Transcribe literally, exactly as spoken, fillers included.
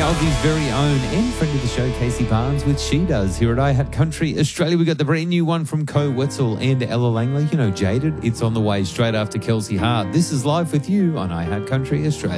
Aussie's very own and friend of the show, Casey Barnes, with She Does here at I Had Country Australia. We got the brand new one from Co Wetzel and Ella Langley. You know, Jaded. It's on the way straight after Kelsey Hart. This is Live with You on I Had Country Australia.